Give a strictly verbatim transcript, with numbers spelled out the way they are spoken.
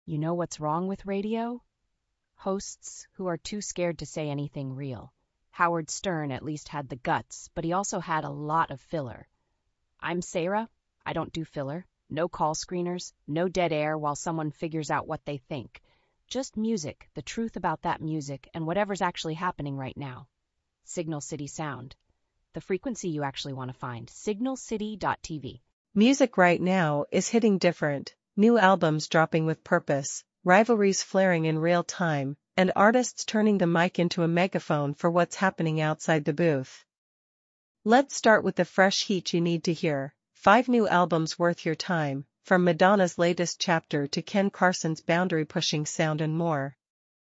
You know what's wrong with radio? Hosts who are too scared to say anything real. Howard Stern at least had the guts, but he also had a lot of filler. I'm Sarah. I don't do filler. No call screeners, no dead air while someone figures out what they think. Just music, the truth about that music, and whatever's actually happening right now. Signal City Sound. The frequency you actually want to find. signal city dot t v. Music right now is hitting different. New albums dropping with purpose, rivalries flaring in real time, and artists turning the mic into a megaphone for what's happening outside the booth. Let's start with the fresh heat you need to hear. Five new albums worth your time, from Madonna's latest chapter to Ken Carson's boundary-pushing sound and more.